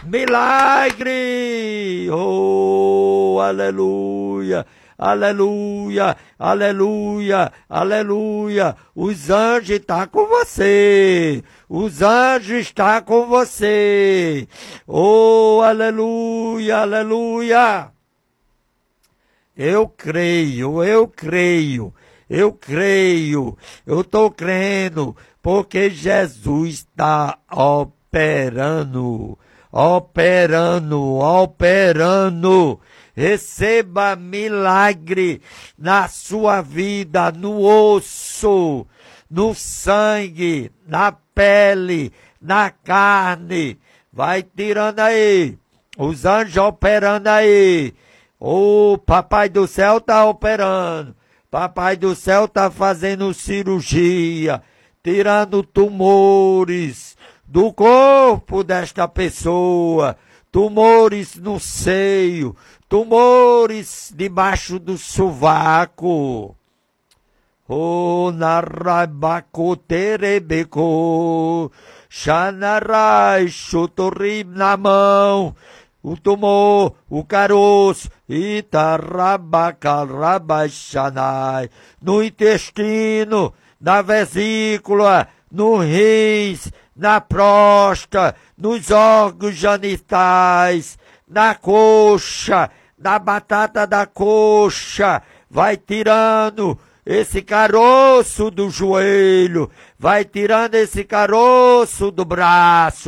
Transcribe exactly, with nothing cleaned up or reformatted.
Milagre! Oh, aleluia! Aleluia, aleluia, aleluia. Os anjos estão com você. Os anjos estão com você. Oh, aleluia, aleluia. Eu creio, eu creio, eu creio. Eu estou crendo porque Jesus está operando, operando, operando. Receba milagre na sua vida, no osso, no sangue, na pele, na carne. Vai tirando aí, os anjos operando aí. O Papai do Céu está operando. Papai do Céu está fazendo cirurgia, tirando tumores do corpo desta pessoa. Tumores no seio, tumores debaixo do sovaco. O narabacoterebeco, xanarai, chutorib na mão, o tumor, o caroço, itarabacarabaxanai, no intestino, na vesícula, no rins, na próstata, nos órgãos genitais, na coxa, na batata da coxa, vai tirando esse caroço do joelho, vai tirando esse caroço do braço.